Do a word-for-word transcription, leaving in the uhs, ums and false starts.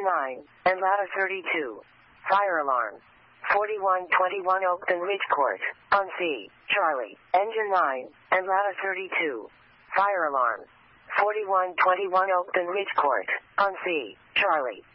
Engine nine, and ladder thirty-two. Fire alarm. forty-one twenty-one Oakton Ridge Court, on C, Charlie, Engine nine, and ladder thirty-two. Fire alarm. forty-one twenty-one Oakton Ridge Court, on C, Charlie.